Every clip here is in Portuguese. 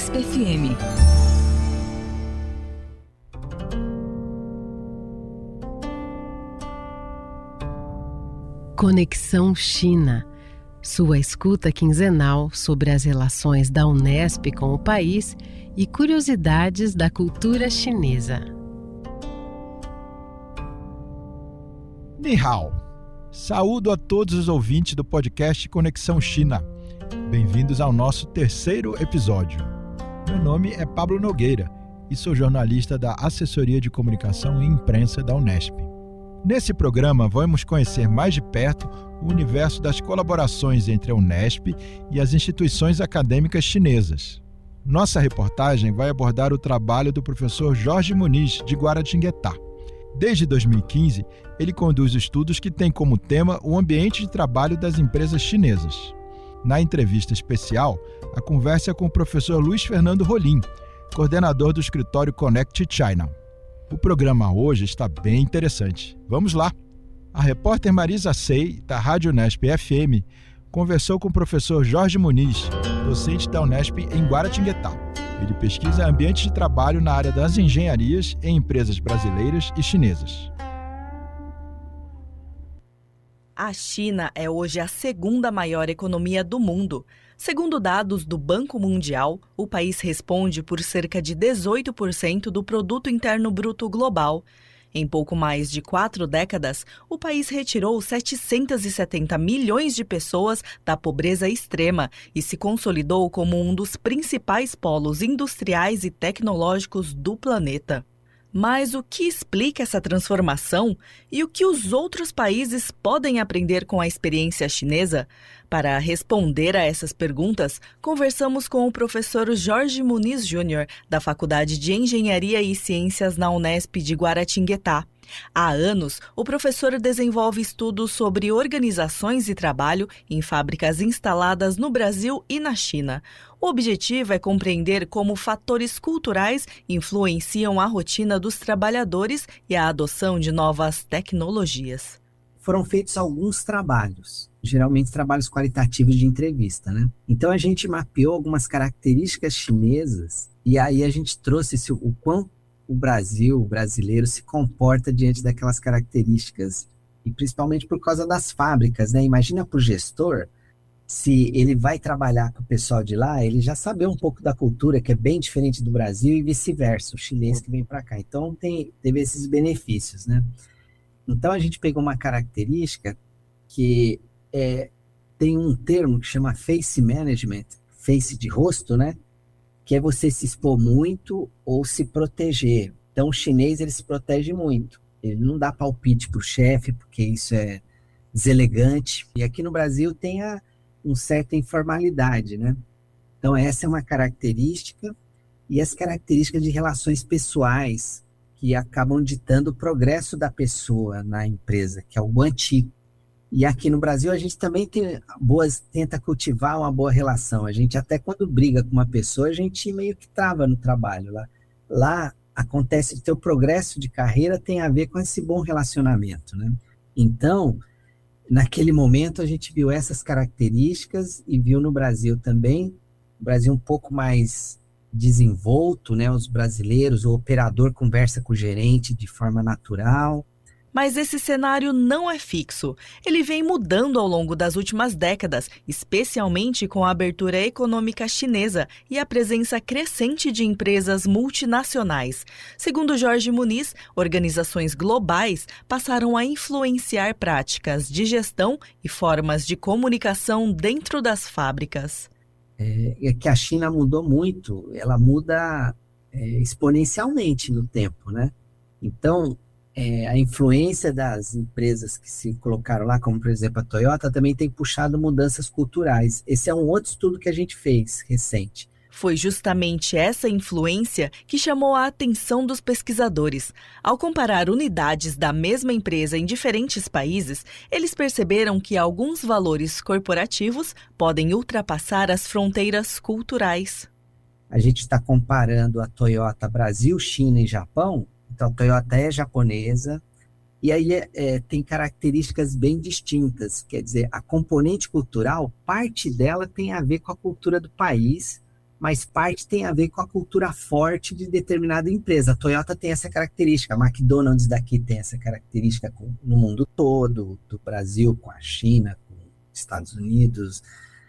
Unesp FM. Conexão China, sua escuta quinzenal sobre as relações da Unesp com o país e curiosidades da cultura chinesa. Ni hao. Saúdo a todos os ouvintes do podcast Conexão China. Bem-vindos ao nosso terceiro episódio. Meu nome é Pablo Nogueira e sou jornalista da Assessoria de Comunicação e Imprensa da Unesp. Nesse programa, vamos conhecer mais de perto o universo das colaborações entre a Unesp e as instituições acadêmicas chinesas. Nossa reportagem vai abordar o trabalho do professor Jorge Muniz, de Guaratinguetá. Desde 2015, ele conduz estudos que têm como tema o ambiente de trabalho das empresas chinesas. Na entrevista especial, a conversa é com o professor Luiz Fernando Rolim, coordenador do escritório Connect China. O programa hoje está bem interessante. Vamos lá! A repórter Marisa Sei, da Rádio Unesp FM, conversou com o professor Jorge Muniz, docente da Unesp em Guaratinguetá. Ele pesquisa ambientes de trabalho na área das engenharias em empresas brasileiras e chinesas. A China é hoje a segunda maior economia do mundo. Segundo dados do Banco Mundial, o país responde por cerca de 18% do Produto Interno Bruto Global. Em pouco mais de 4 décadas, o país retirou 770 milhões de pessoas da pobreza extrema e se consolidou como um dos principais polos industriais e tecnológicos do planeta. Mas o que explica essa transformação e o que os outros países podem aprender com a experiência chinesa? Para responder a essas perguntas, conversamos com o professor Jorge Muniz Júnior, da Faculdade de Engenharia e Ciências na Unesp de Guaratinguetá. Há anos, o professor desenvolve estudos sobre organizações e trabalho em fábricas instaladas no Brasil e na China. O objetivo é compreender como fatores culturais influenciam a rotina dos trabalhadores e a adoção de novas tecnologias. Foram feitos alguns trabalhos, geralmente trabalhos qualitativos de entrevista, né? Então a gente mapeou algumas características chinesas e aí a gente trouxe o quão o brasileiro se comporta diante daquelas características, e principalmente por causa das fábricas, né? Imagina para o gestor, se ele vai trabalhar com o pessoal de lá, ele já sabe um pouco da cultura, que é bem diferente do Brasil, e vice-versa, o chinês que vem para cá. Então teve esses benefícios, né? Então a gente pegou uma característica que tem um termo que chama face management, face de rosto, né? Que é você se expor muito ou se proteger. Então, o chinês, ele se protege muito. Ele não dá palpite para o chefe, porque isso é deselegante. E aqui no Brasil tem uma certa informalidade, né? Então, essa é uma característica. E as características de relações pessoais, que acabam ditando o progresso da pessoa na empresa, que é algo antigo. E aqui no Brasil a gente também tenta cultivar uma boa relação. A gente até quando briga com uma pessoa, a gente meio que trava no trabalho. Lá acontece que o progresso de carreira tem a ver com esse bom relacionamento, né? Então, naquele momento a gente viu essas características e viu no Brasil também, o Brasil um pouco mais desenvolto, né? Os brasileiros, o operador conversa com o gerente de forma natural. Mas esse cenário não é fixo. Ele vem mudando ao longo das últimas décadas, especialmente com a abertura econômica chinesa e a presença crescente de empresas multinacionais. Segundo Jorge Muniz, organizações globais passaram a influenciar práticas de gestão e formas de comunicação dentro das fábricas. É que a China mudou muito, ela muda exponencialmente no tempo, né? Então, a influência das empresas que se colocaram lá, como por exemplo a Toyota, também tem puxado mudanças culturais. Esse é um outro estudo que a gente fez, recente. Foi justamente essa influência que chamou a atenção dos pesquisadores. Ao comparar unidades da mesma empresa em diferentes países, eles perceberam que alguns valores corporativos podem ultrapassar as fronteiras culturais. A gente está comparando a Toyota Brasil, China e Japão. Então, a Toyota é japonesa, e aí tem características bem distintas. Quer dizer, a componente cultural, parte dela tem a ver com a cultura do país, mas parte tem a ver com a cultura forte de determinada empresa. A Toyota tem essa característica, a McDonald's daqui tem essa característica no mundo todo, do Brasil com a China, com os Estados Unidos,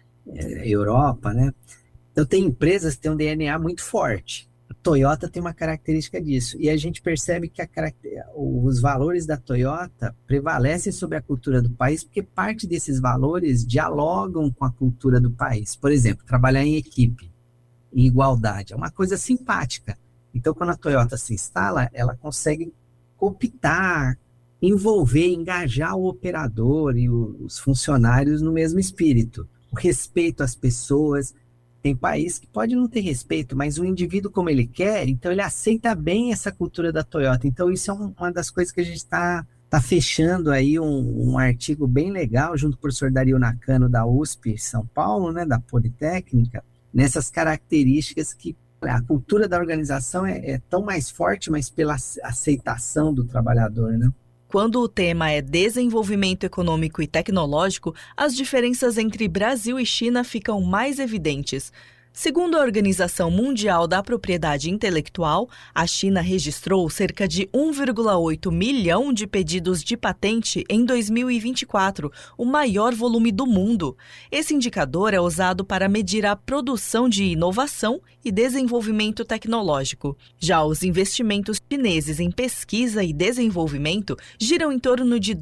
Europa, né? Então tem empresas que têm um DNA muito forte. A Toyota tem uma característica disso, e a gente percebe que os valores da Toyota prevalecem sobre a cultura do país, porque parte desses valores dialogam com a cultura do país. Por exemplo, trabalhar em equipe, em igualdade, é uma coisa simpática. Então, quando a Toyota se instala, ela consegue cooptar, envolver, engajar o operador e os funcionários no mesmo espírito. O respeito às pessoas. Tem país que pode não ter respeito, mas o indivíduo como ele quer, então ele aceita bem essa cultura da Toyota. Então, isso é uma das coisas que a gente está fechando aí um artigo bem legal, junto com o professor Dario Nakano, da USP São Paulo, né, da Politécnica, nessas características que a cultura da organização é tão mais forte, mas pela aceitação do trabalhador, né? Quando o tema é desenvolvimento econômico e tecnológico, as diferenças entre Brasil e China ficam mais evidentes. Segundo a Organização Mundial da Propriedade Intelectual, a China registrou cerca de 1,8 milhão de pedidos de patente em 2024, o maior volume do mundo. Esse indicador é usado para medir a produção de inovação e desenvolvimento tecnológico. Já os investimentos chineses em pesquisa e desenvolvimento giram em torno de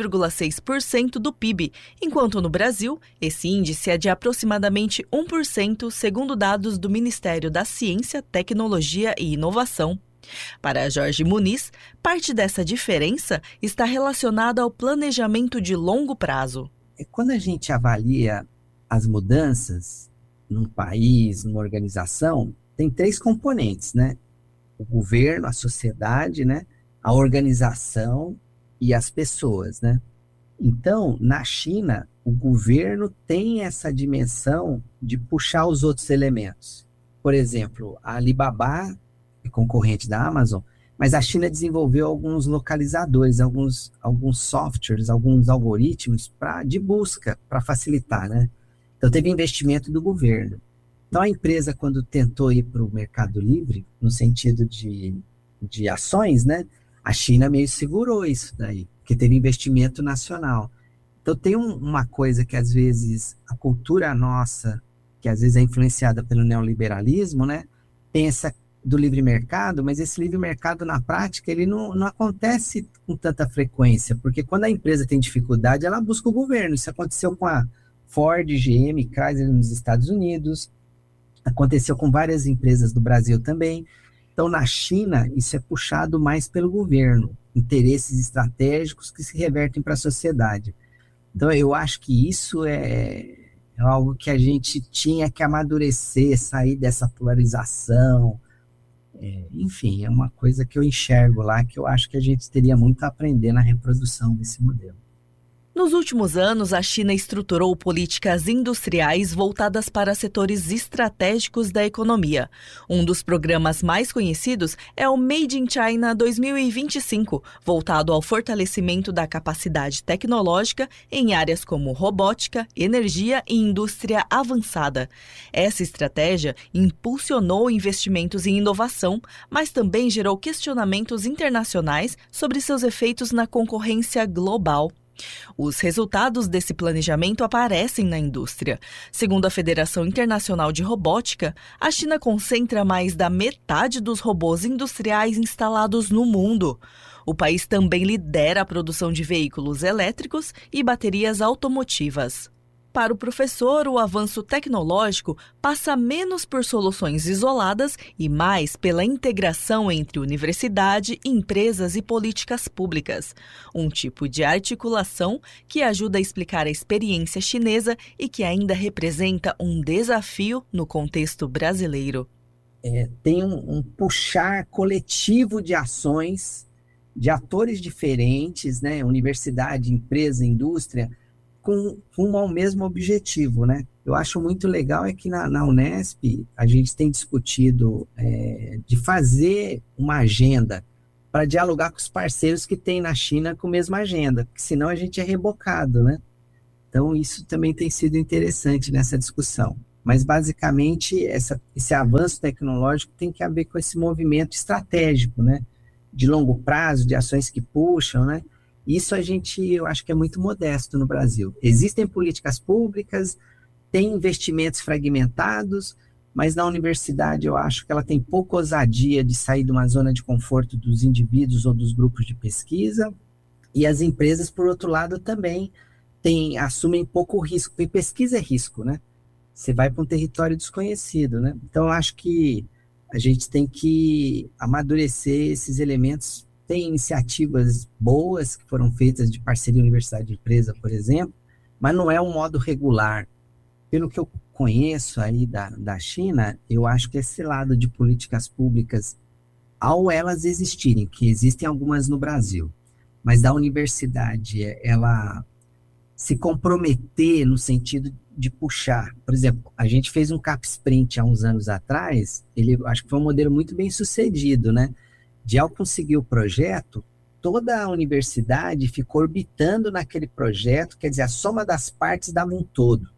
2,6% do PIB, enquanto no Brasil, esse índice é de aproximadamente 1%, segundo dados do Ministério da Ciência, Tecnologia e Inovação. Para Jorge Muniz, parte dessa diferença está relacionada ao planejamento de longo prazo. Quando a gente avalia as mudanças num país, numa organização, tem 3 componentes, né? O governo, a sociedade, né? A organização e as pessoas, né? Então, na China, o governo tem essa dimensão de puxar os outros elementos. Por exemplo, a Alibaba é concorrente da Amazon, mas a China desenvolveu alguns localizadores, alguns softwares, alguns algoritmos de busca para facilitar, né? Então, teve investimento do governo. Então, a empresa, quando tentou ir para o Mercado Livre, no sentido de ações, né? A China meio segurou isso daí, porque teve investimento nacional. Então, tem uma coisa que, às vezes, a cultura nossa, que às vezes é influenciada pelo neoliberalismo, né? Tem essa do livre mercado, mas esse livre mercado, na prática, ele não acontece com tanta frequência, porque quando a empresa tem dificuldade, ela busca o governo. Isso aconteceu com a Ford, GM, Chrysler nos Estados Unidos, aconteceu com várias empresas do Brasil também. Então, na China, isso é puxado mais pelo governo, interesses estratégicos que se revertem para a sociedade. Então, eu acho que isso é algo que a gente tinha que amadurecer, sair dessa polarização. Enfim, é uma coisa que eu enxergo lá, que eu acho que a gente teria muito a aprender na reprodução desse modelo. Nos últimos anos, a China estruturou políticas industriais voltadas para setores estratégicos da economia. Um dos programas mais conhecidos é o Made in China 2025, voltado ao fortalecimento da capacidade tecnológica em áreas como robótica, energia e indústria avançada. Essa estratégia impulsionou investimentos em inovação, mas também gerou questionamentos internacionais sobre seus efeitos na concorrência global. Os resultados desse planejamento aparecem na indústria. Segundo a Federação Internacional de Robótica, a China concentra mais da metade dos robôs industriais instalados no mundo. O país também lidera a produção de veículos elétricos e baterias automotivas. Para o professor, o avanço tecnológico passa menos por soluções isoladas e mais pela integração entre universidade, empresas e políticas públicas. Um tipo de articulação que ajuda a explicar a experiência chinesa e que ainda representa um desafio no contexto brasileiro. Tem um puxar coletivo de ações de atores diferentes, né? Universidade, empresa, indústria, com ao mesmo objetivo, né? Eu acho muito legal é que na Unesp a gente tem discutido de fazer uma agenda para dialogar com os parceiros que tem na China com a mesma agenda, porque senão a gente é rebocado, né? Então isso também tem sido interessante nessa discussão. Mas, basicamente, esse avanço tecnológico tem que ver com esse movimento estratégico, né? De longo prazo, de ações que puxam, né? Isso eu acho que é muito modesto no Brasil. Existem políticas públicas, tem investimentos fragmentados, mas na universidade eu acho que ela tem pouca ousadia de sair de uma zona de conforto dos indivíduos ou dos grupos de pesquisa, e as empresas, por outro lado, também assumem pouco risco, porque pesquisa é risco, né? Você vai para um território desconhecido, né? Então, eu acho que a gente tem que amadurecer esses elementos. Tem iniciativas boas que foram feitas de parceria universidade-empresa, por exemplo, mas não é um modo regular. Pelo que eu conheço aí da China, eu acho que esse lado de políticas públicas, ao elas existirem, que existem algumas no Brasil, mas da universidade, ela se comprometer no sentido de puxar. Por exemplo, a gente fez um CapSprint há uns anos atrás, acho que foi um modelo muito bem sucedido, né? Ao conseguir o projeto, toda a universidade ficou orbitando naquele projeto, quer dizer, a soma das partes dava um todo.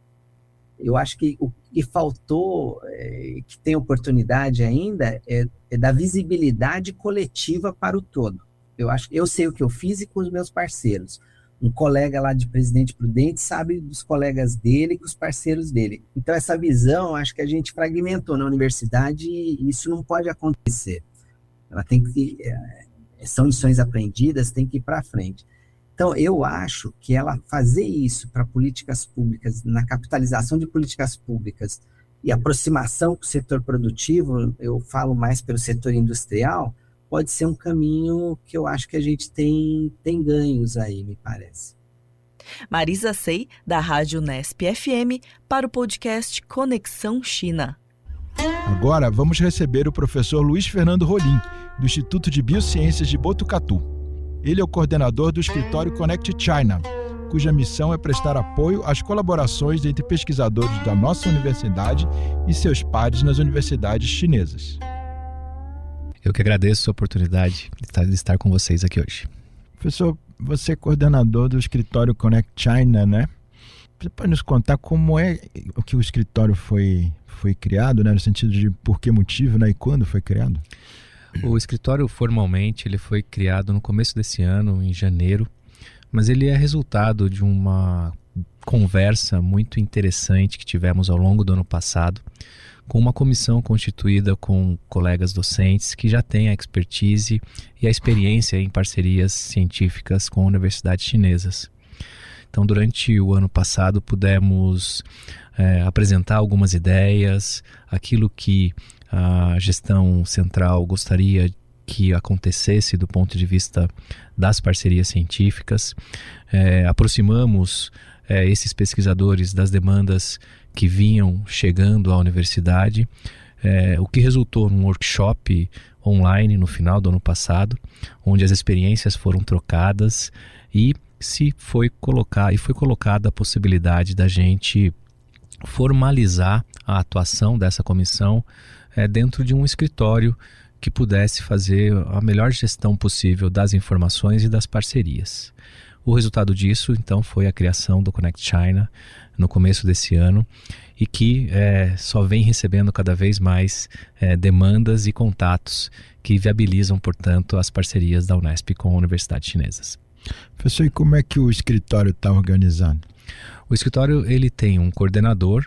Eu acho que o que faltou, que tem oportunidade ainda, é da visibilidade coletiva para o todo. Eu sei o que eu fiz e com os meus parceiros. Um colega lá de Presidente Prudente sabe dos colegas dele e com os parceiros dele. Então, essa visão, acho que a gente fragmentou na universidade e isso não pode acontecer. Ela tem que... são lições aprendidas, tem que ir para frente. Então, eu acho que ela fazer isso para políticas públicas, na capitalização de políticas públicas e aproximação com o setor produtivo, eu falo mais pelo setor industrial, pode ser um caminho que eu acho que a gente tem ganhos aí, me parece. Marisa Sei, da Rádio Unesp FM, para o podcast Conexão China. Agora vamos receber o professor Luiz Fernando Rolim, do Instituto de Biociências de Botucatu. Ele é o coordenador do escritório Connect China, cuja missão é prestar apoio às colaborações entre pesquisadores da nossa universidade e seus pares nas universidades chinesas. Eu que agradeço a oportunidade de estar com vocês aqui hoje. Professor, você é coordenador do escritório Connect China, né? Você pode nos contar como é que o escritório foi criado, né? No sentido de por que motivo, né? E quando foi criado? O escritório, formalmente, ele foi criado no começo desse ano, em janeiro, mas ele é resultado de uma conversa muito interessante que tivemos ao longo do ano passado, com uma comissão constituída com colegas docentes que já têm a expertise e a experiência em parcerias científicas com universidades chinesas. Então, durante o ano passado, pudemos apresentar algumas ideias, aquilo que a gestão central gostaria que acontecesse do ponto de vista das parcerias científicas. Aproximamos esses pesquisadores das demandas que vinham chegando à universidade, o que resultou num workshop online no final do ano passado, onde as experiências foram trocadas e foi colocada a possibilidade da gente formalizar a atuação dessa comissão dentro de um escritório que pudesse fazer a melhor gestão possível das informações e das parcerias. O resultado disso, então, foi a criação do Connect China no começo desse ano e que só vem recebendo cada vez mais demandas e contatos que viabilizam, portanto, as parcerias da Unesp com universidades chinesas. Professor, e como é que o escritório está organizado? O escritório ele tem um coordenador,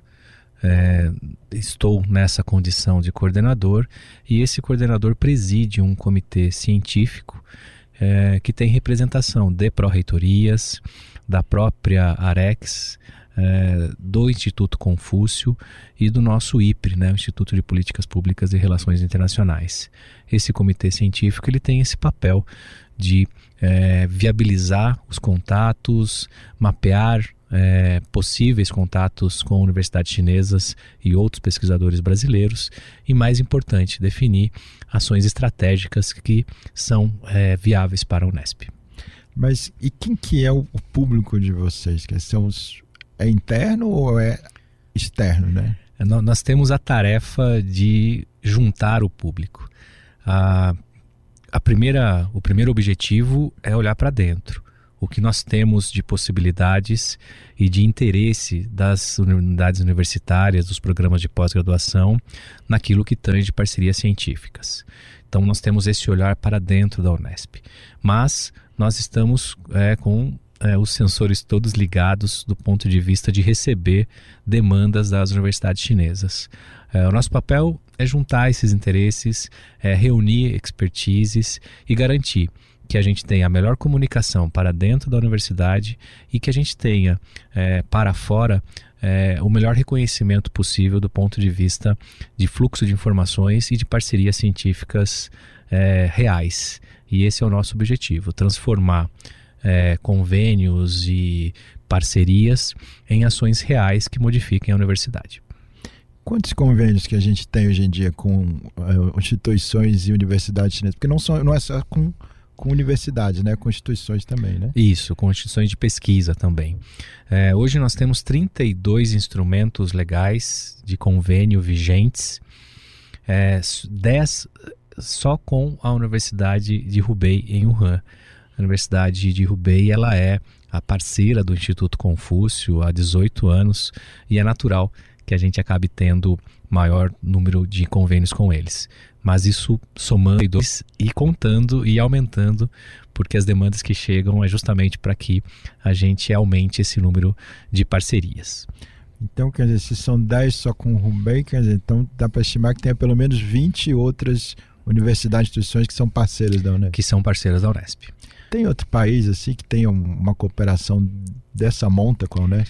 estou nessa condição de coordenador, e esse coordenador preside um comitê científico que tem representação de pró-reitorias, da própria AREX, do Instituto Confúcio e do nosso IPRE, né, o Instituto de Políticas Públicas e Relações Internacionais. Esse comitê científico ele tem esse papel de viabilizar os contatos, mapear possíveis contatos com universidades chinesas e outros pesquisadores brasileiros e, mais importante, definir ações estratégicas que são viáveis para a Unesp. Mas e quem que é o público de vocês? Que é interno ou é externo, né? Nós temos a tarefa de juntar o público. O primeiro objetivo é olhar para dentro. o que nós temos de possibilidades e de interesse das unidades universitárias, dos programas de pós-graduação, naquilo que tange parcerias científicas. Então nós temos esse olhar para dentro da Unesp. Mas nós estamos com os sensores todos ligados do ponto de vista de receber demandas das universidades chinesas. O nosso papel é juntar esses interesses, reunir expertises e garantir que a gente tenha a melhor comunicação para dentro da universidade e que a gente tenha para fora o melhor reconhecimento possível do ponto de vista de fluxo de informações e de parcerias científicas reais. E esse é o nosso objetivo, transformar convênios e parcerias em ações reais que modifiquem a universidade. Quantos convênios que a gente tem hoje em dia com instituições e universidades chinesas? Porque não é só com universidades, né? Com instituições também, né? Isso, com instituições de pesquisa também. Hoje nós temos 32 instrumentos legais de convênio vigentes, 10 só com a Universidade de Hubei em Wuhan. A Universidade de Hubei, ela é a parceira do Instituto Confúcio há 18 anos e é natural que a gente acabe tendo maior número de convênios com eles. Mas isso somando e contando e aumentando, porque as demandas que chegam é justamente para que a gente aumente esse número de parcerias. Então, quer dizer, se são 10 só com o Hubei, quer dizer, então dá para estimar que tenha pelo menos 20 outras universidades e instituições que são parceiras da Unesp. Que são parceiras da Unesp. Tem outro país assim que tenha uma cooperação dessa monta com a Unesp?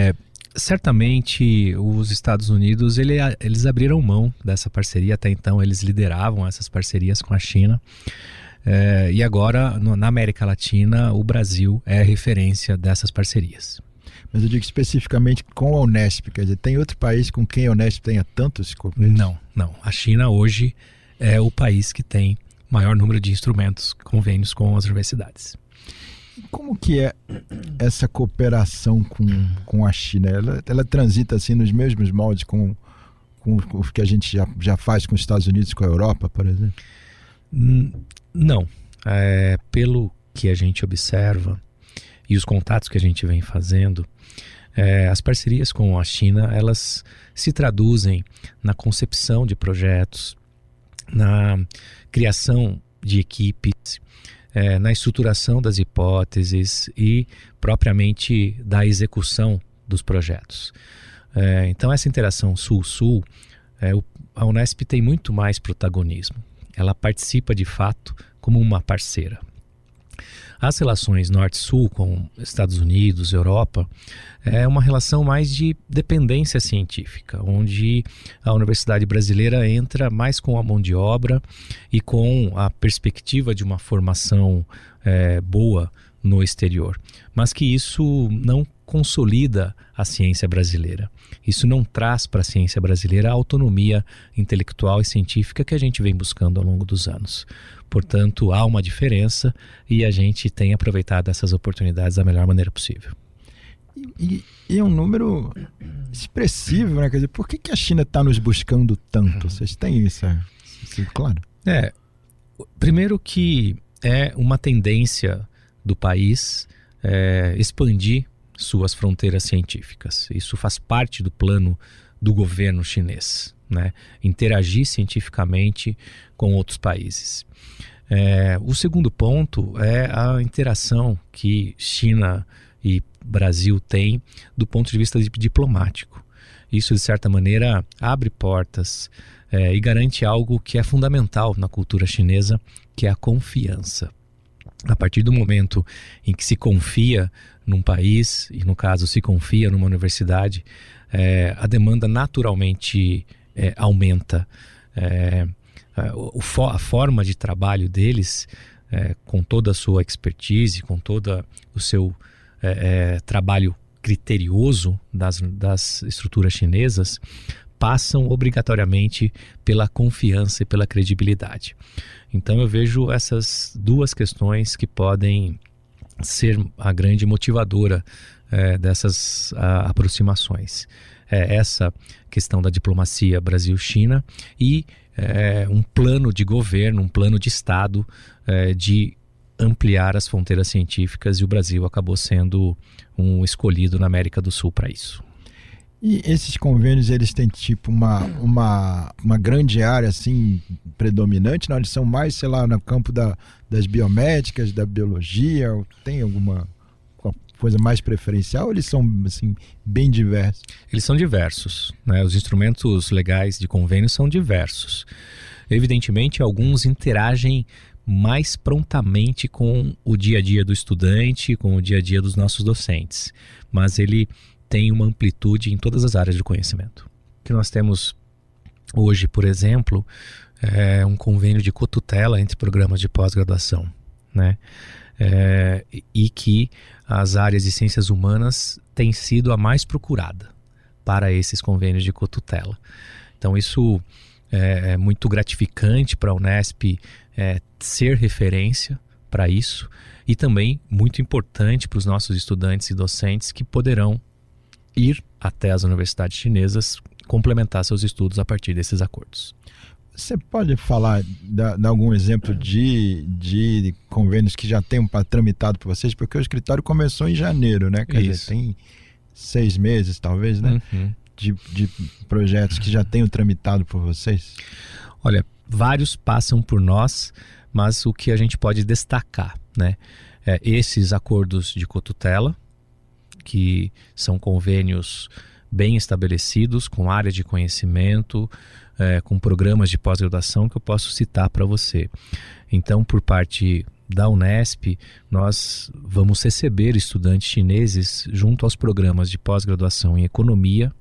Certamente os Estados Unidos eles abriram mão dessa parceria. Até então eles lideravam essas parcerias com a China, e agora na América Latina o Brasil é a referência dessas parcerias. Mas eu digo especificamente com a Unesp, quer dizer, tem outro país com quem a Unesp tenha tantos convênios? Não. A China hoje é o país que tem maior número de instrumentos, convênios com as universidades. Como que é essa cooperação com a China? Ela transita assim nos mesmos moldes com o que a gente já faz com os Estados Unidos e com a Europa, por exemplo? Não. Pelo que a gente observa e os contatos que a gente vem fazendo, as parcerias com a China, elas se traduzem na concepção de projetos, na criação de equipes, na estruturação das hipóteses e propriamente da execução dos projetos. Então essa interação Sul-Sul, a Unesp tem muito mais protagonismo. Ela participa de fato como uma parceira. As relações Norte-Sul com Estados Unidos, Europa, é uma relação mais de dependência científica, onde a Universidade Brasileira entra mais com a mão de obra e com a perspectiva de uma formação boa no exterior, mas que isso não consolida a ciência brasileira. Isso não traz para a ciência brasileira a autonomia intelectual e científica que a gente vem buscando ao longo dos anos. Portanto, há uma diferença e a gente tem aproveitado essas oportunidades da melhor maneira possível. E é um número expressivo, né? Quer dizer, por que a China está nos buscando tanto? Vocês têm isso claro? Primeiro que é uma tendência do país expandir suas fronteiras científicas. Isso faz parte do plano do governo chinês, né? Interagir cientificamente com outros países. O segundo ponto é a interação que China e Brasil têm do ponto de vista diplomático. Isso, de certa maneira, abre portas e garante algo que é fundamental na cultura chinesa, que é a confiança. A partir do momento em que se confia num país, e no caso se confia numa universidade, a demanda naturalmente aumenta. A forma de trabalho deles, com toda a sua expertise, com todo o seu trabalho criterioso das estruturas chinesas, passam obrigatoriamente pela confiança e pela credibilidade. Então eu vejo essas duas questões que podem ser a grande motivadora dessas aproximações. Essa questão da diplomacia Brasil-China e um plano de governo, um plano de Estado de ampliar as fronteiras científicas, e o Brasil acabou sendo um escolhido na América do Sul para isso. E esses convênios, eles têm tipo uma grande área assim predominante? Não, eles são mais, sei lá, no campo das biomédicas, da biologia? Ou tem alguma coisa mais preferencial, ou eles são assim, bem diversos? Eles são diversos, né? Os instrumentos legais de convênio são diversos. Evidentemente, alguns interagem mais prontamente com o dia a dia do estudante, com o dia a dia dos nossos docentes, mas ele tem uma amplitude em todas as áreas do conhecimento. O que nós temos hoje, por exemplo, é um convênio de cotutela entre programas de pós-graduação, né? E que as áreas de ciências humanas têm sido a mais procurada para esses convênios de cotutela. Então isso é muito gratificante para a Unesp ser referência para isso, e também muito importante para os nossos estudantes e docentes que poderão ir até as universidades chinesas complementar seus estudos a partir desses acordos. Você pode falar, dar algum exemplo de convênios que já tem tramitado por vocês? Porque o escritório começou em janeiro, né? Quer dizer, tem 6 meses, talvez, né? Uhum. De projetos que já tenham tramitado por vocês? Olha, vários passam por nós, mas o que a gente pode destacar, né? Esses acordos de cotutela, que são convênios bem estabelecidos, com área de conhecimento, com programas de pós-graduação que eu posso citar para você. Então, por parte da Unesp, nós vamos receber estudantes chineses junto aos programas de pós-graduação em economia,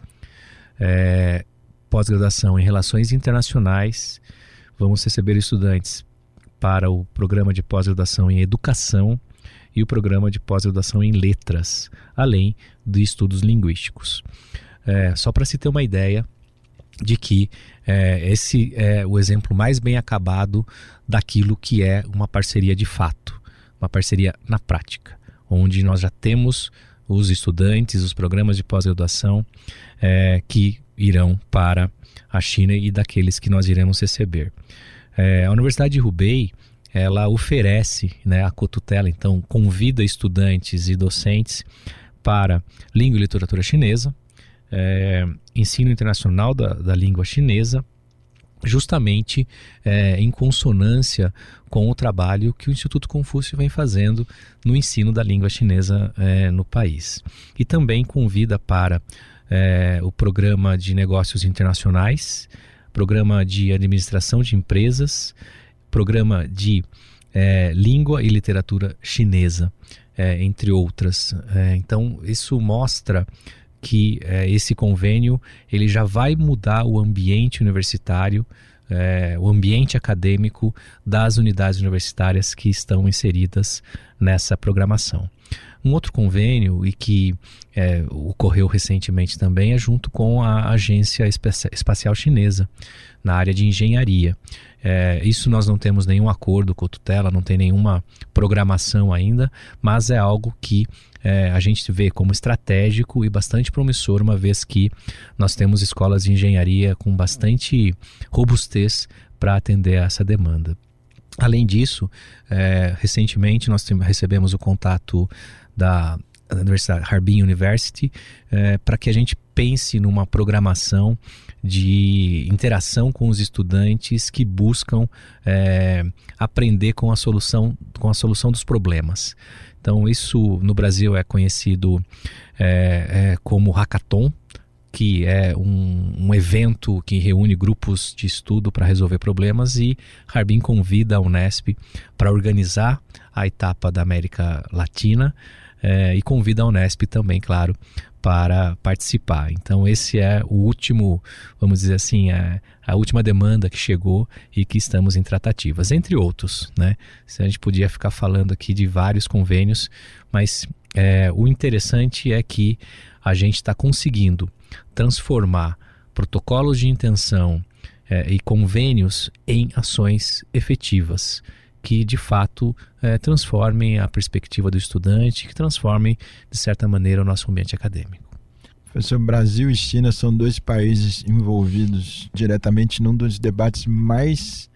pós-graduação em relações internacionais, vamos receber estudantes para o programa de pós-graduação em educação e o programa de pós-graduação em letras, além de estudos linguísticos. Só para se ter uma ideia de que esse é o exemplo mais bem acabado daquilo que é uma parceria de fato, uma parceria na prática, onde nós já temos os estudantes, os programas de pós-graduação que irão para a China e daqueles que nós iremos receber. A Universidade de Hubei, ela oferece, né, a cotutela, então convida estudantes e docentes para língua e literatura chinesa, ensino internacional da língua chinesa, justamente em consonância com o trabalho que o Instituto Confúcio vem fazendo no ensino da língua chinesa no país. E também convida para o programa de negócios internacionais, programa de administração de empresas, programa de língua e literatura chinesa, entre outras. Então, isso mostra que esse convênio ele já vai mudar o ambiente universitário, o ambiente acadêmico das unidades universitárias que estão inseridas nessa programação. Um outro convênio, e que ocorreu recentemente também, é junto com a Agência Espacial Chinesa, na área de engenharia. Isso nós não temos nenhum acordo com a tutela, não tem nenhuma programação ainda, mas é algo que a gente vê como estratégico e bastante promissor, uma vez que nós temos escolas de engenharia com bastante robustez para atender a essa demanda. Além disso, recentemente nós recebemos o contato da Universidade Harbin University para que a gente pense numa programação de interação com os estudantes que buscam aprender com a solução dos problemas. Então isso no Brasil é conhecido como Hackathon, que é um evento que reúne grupos de estudo para resolver problemas, e Harbin convida a Unesp para organizar a etapa da América Latina e convida a Unesp também, claro, para participar. Então esse é o último, vamos dizer assim, a última demanda que chegou e que estamos em tratativas, entre outros, né? A gente podia ficar falando aqui de vários convênios, mas o interessante é que a gente está conseguindo transformar protocolos de intenção e convênios em ações efetivas que de fato transformem a perspectiva do estudante, que transformem de certa maneira o nosso ambiente acadêmico. Professor, Brasil e China são dois países envolvidos diretamente num dos debates mais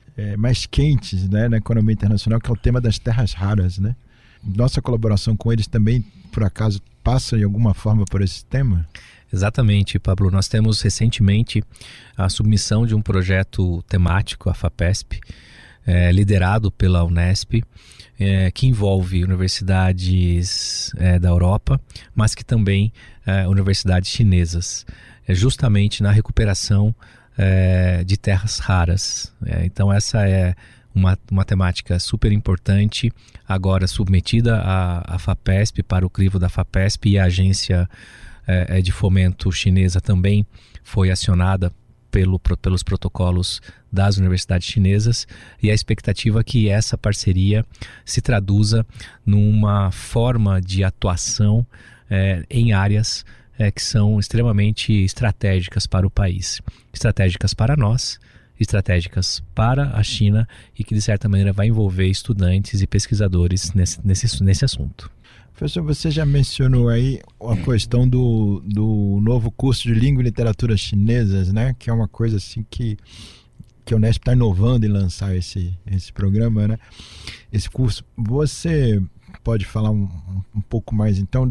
mais quentes, né, na economia internacional, que é o tema das terras raras, né? Nossa colaboração com eles também, por acaso, passa em alguma forma por esse tema? Exatamente, Pablo. Nós temos recentemente a submissão de um projeto temático, a FAPESP, liderado pela Unesp, que envolve universidades da Europa, mas que também universidades chinesas, justamente na recuperação de terras raras. Então essa é uma temática super importante, agora submetida à FAPESP, para o crivo da FAPESP, e a agência de fomento chinesa também foi acionada pelos protocolos das universidades chinesas, e a expectativa é que essa parceria se traduza numa forma de atuação em áreas que são extremamente estratégicas para o país, estratégicas para nós, estratégicas para a China, e que de certa maneira vai envolver estudantes e pesquisadores nesse assunto. Professor, você já mencionou aí a questão do novo curso de Língua e Literatura Chinesas, né? Que é uma coisa assim que a Unesp está inovando em lançar esse programa, né? Esse curso. Você pode falar um pouco mais então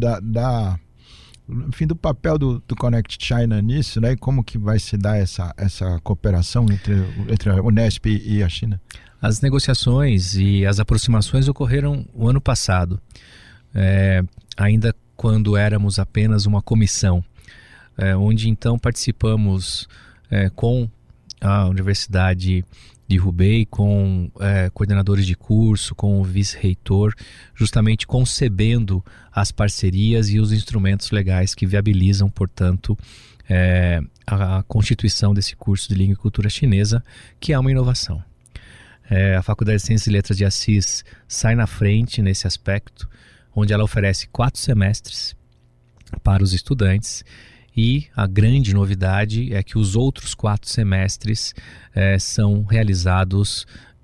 enfim, do papel do Connect China nisso, né? E como que vai se dar essa cooperação entre a Unesp e a China? As negociações e as aproximações ocorreram o ano passado, ainda quando éramos apenas uma comissão, onde então participamos com a Universidade de Hubei, com coordenadores de curso, com o vice-reitor, justamente concebendo as parcerias e os instrumentos legais que viabilizam, portanto, a constituição desse curso de Língua e Cultura Chinesa, que é uma inovação. A Faculdade de Ciências e Letras de Assis sai na frente nesse aspecto, onde ela oferece 4 semestres para os estudantes, e a grande novidade é que os outros 4 semestres são realizados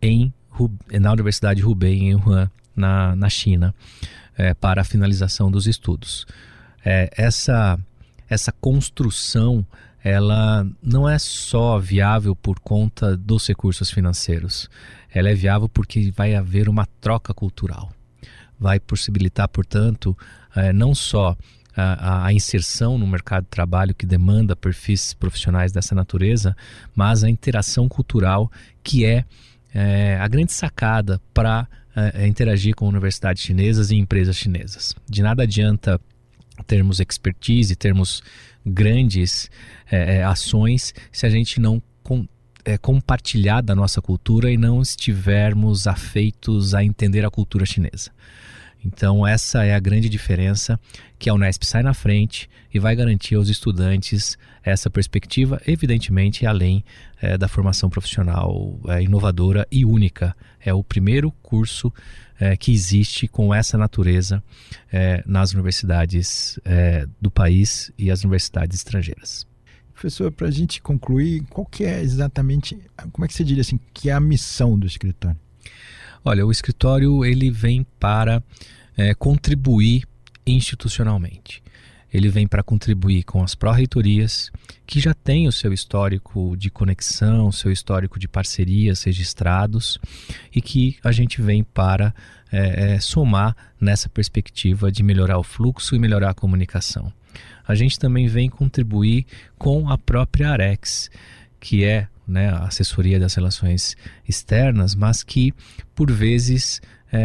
na Universidade de Hubei, em Wuhan, na China, para a finalização dos estudos. Essa construção, ela não é só viável por conta dos recursos financeiros, ela é viável porque vai haver uma troca cultural. Vai possibilitar, portanto, não só a inserção no mercado de trabalho, que demanda perfis profissionais dessa natureza, mas a interação cultural, que é a grande sacada para interagir com universidades chinesas e empresas chinesas. De nada adianta termos expertise, termos grandes ações, se a gente não compartilhar da nossa cultura e não estivermos afeitos a entender a cultura chinesa. Então essa é a grande diferença, que a Unesp sai na frente e vai garantir aos estudantes essa perspectiva, evidentemente além da formação profissional inovadora e única. É o primeiro curso que existe com essa natureza nas universidades do país e as universidades estrangeiras. Professor, para a gente concluir, qual que é exatamente, como é que você diria assim, que é a missão do escritório? Olha, o escritório ele vem para contribuir institucionalmente. Ele vem para contribuir com as pró-reitorias, que já têm o seu histórico de conexão, seu histórico de parcerias registrados, e que a gente vem para somar nessa perspectiva de melhorar o fluxo e melhorar a comunicação. A gente também vem contribuir com a própria AREX, que é a assessoria das relações externas, mas que por vezes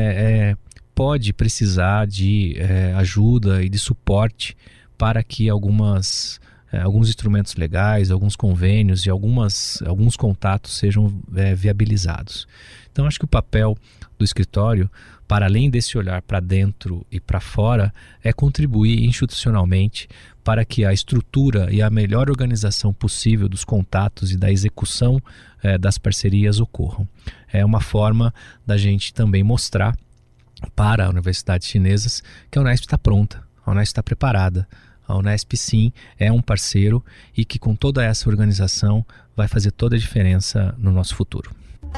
pode precisar de ajuda e de suporte para que alguns instrumentos legais, alguns convênios e alguns contatos sejam viabilizados. Então acho que o papel do escritório, para além desse olhar para dentro e para fora, é contribuir institucionalmente para que a estrutura e a melhor organização possível dos contatos e da execução das parcerias ocorram. É uma forma da gente também mostrar para universidades chinesas que a Unesp está pronta, a Unesp está preparada. A Unesp sim é um parceiro e que com toda essa organização vai fazer toda a diferença no nosso futuro.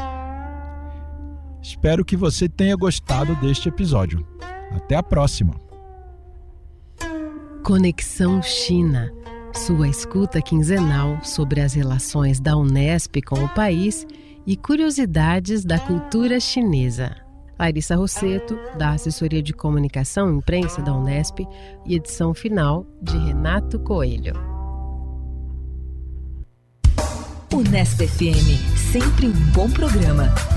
Espero que você tenha gostado deste episódio. Até a próxima! Conexão China, sua escuta quinzenal sobre as relações da Unesp com o país e curiosidades da cultura chinesa. Larissa Rosseto, da Assessoria de Comunicação e Imprensa da Unesp, e edição final de Renato Coelho. Unesp FM, sempre um bom programa.